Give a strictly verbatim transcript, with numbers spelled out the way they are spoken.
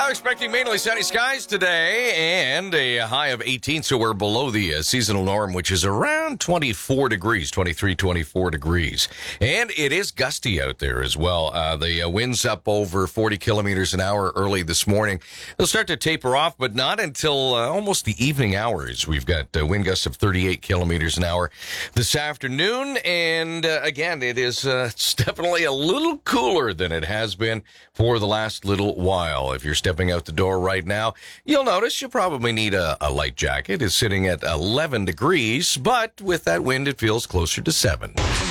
are expecting mainly sunny skies today and a high of eighteen, so we're below the uh, seasonal norm, which is around twenty-four degrees, twenty-three, twenty-four degrees. And it is gusty out there as well. Uh, the uh, wind's up over forty kilometers an hour early this morning. They'll start to taper off, but not until uh, almost the evening hours. We've got uh, wind gusts of thirty-eight kilometers an hour this afternoon. And uh, again, it is uh, it's definitely a little cooler than it has been for the last little while. If you're stepping out the door right now, you'll notice you probably need a, a light jacket. It's sitting at eleven degrees, but with that wind, it feels closer to seven.